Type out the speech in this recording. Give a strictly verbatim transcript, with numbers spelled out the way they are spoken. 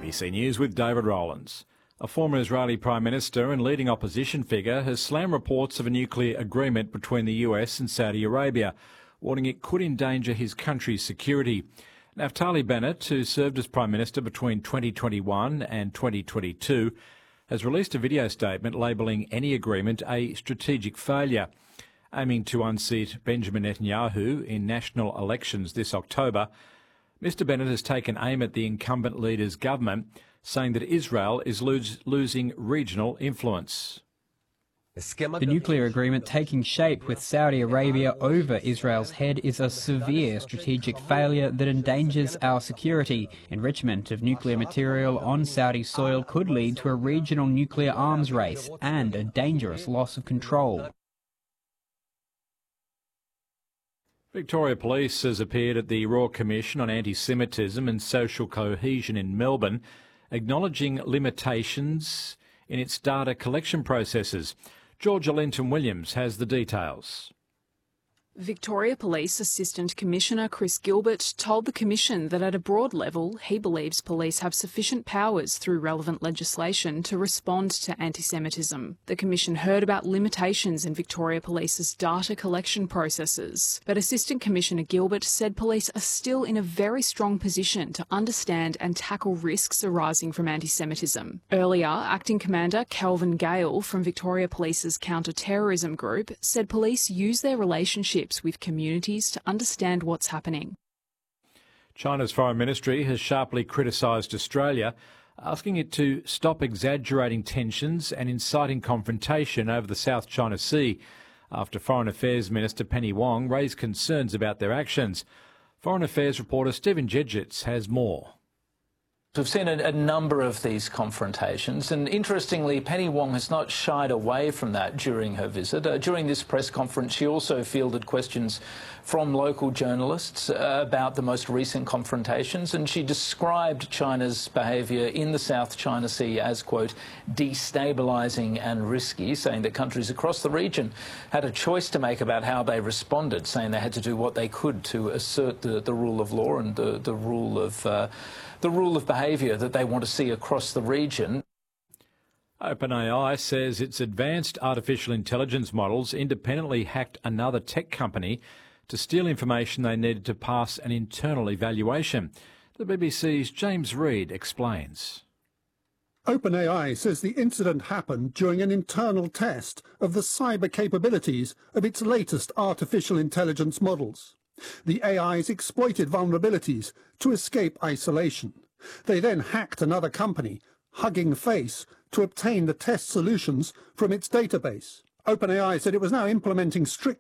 B C News with David Rowlands. A former Israeli Prime Minister and leading opposition figure has slammed reports of a nuclear agreement between the U S and Saudi Arabia, warning it could endanger his country's security. Naftali Bennett, who served as Prime Minister between twenty twenty-one and twenty twenty-two, has released a video statement labelling any agreement a strategic failure. Aiming to unseat Benjamin Netanyahu in national elections this October, Mr Bennett has taken aim at the incumbent leader's government, saying that Israel is lo- losing regional influence. The nuclear agreement taking shape with Saudi Arabia over Israel's head is a severe strategic failure that endangers our security. Enrichment of nuclear material on Saudi soil could lead to a regional nuclear arms race and a dangerous loss of control. Victoria Police has appeared at the Royal Commission on Anti-Semitism and Social Cohesion in Melbourne, acknowledging limitations in its data collection processes. Georgia Linton-Williams has the details. Victoria Police Assistant Commissioner Chris Gilbert told the Commission that at a broad level he believes police have sufficient powers through relevant legislation to respond to anti-Semitism. The Commission heard about limitations in Victoria Police's data collection processes, but Assistant Commissioner Gilbert said police are still in a very strong position to understand and tackle risks arising from anti-Semitism. Earlier, Acting Commander Kelvin Gale from Victoria Police's Counter-Terrorism Group said police use their relationship with communities to understand what's happening. China's Foreign Ministry has sharply criticised Australia, asking it to stop exaggerating tensions and inciting confrontation over the South China Sea, after Foreign Affairs Minister Penny Wong raised concerns about their actions. Foreign Affairs reporter Stephen Jedgetts has more. We've seen a, a number of these confrontations, and interestingly, Penny Wong has not shied away from that during her visit. Uh, during this press conference, she also fielded questions from local journalists uh, about the most recent confrontations, and she described China's behaviour in the South China Sea as, quote, destabilising and risky, saying that countries across the region had a choice to make about how they responded, saying they had to do what they could to assert the, the rule of law and the, the rule of uh, the rule of behaviour that they want to see across the region. OpenAI says its advanced artificial intelligence models independently hacked another tech company to steal information they needed to pass an internal evaluation. The B B C's James Reid explains. OpenAI says the incident happened during an internal test of the cyber capabilities of its latest artificial intelligence models. The A Is exploited vulnerabilities to escape isolation. They then hacked another company, Hugging Face, to obtain the test solutions from its database. OpenAI said it was now implementing strict